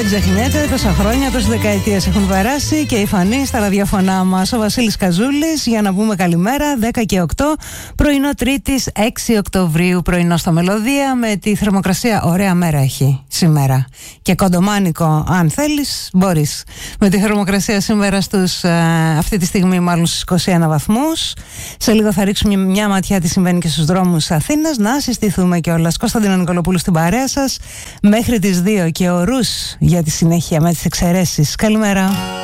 δεν ξεχνιέται, τόσα χρόνια, τόσες δεκαετίες έχουν περάσει και η φανή στα ραδιοφωνά μας. Ο Βασίλης Καζούλης, για να πούμε καλημέρα, 10 και 8, πρωινό Τρίτης, 6 Οκτωβρίου, πρωινό στα Μελωδία, με τη θερμοκρασία. Ωραία μέρα έχει σήμερα. Και κοντομάνικο, αν θέλεις, μπορείς. Με τη θερμοκρασία σήμερα αυτή τη στιγμή μάλλον στους 21 βαθμούς. Σε λίγο θα ρίξουμε μια ματιά τι συμβαίνει και στους δρόμους Αθήνας. Να συστηθούμε κιόλας. Κωνσταντίνο Νικολοπούλου στην παρέα σας μέχρι τις 2 και ο Ρους για τη συνέχεια με τις εξαιρέσεις. Καλημέρα.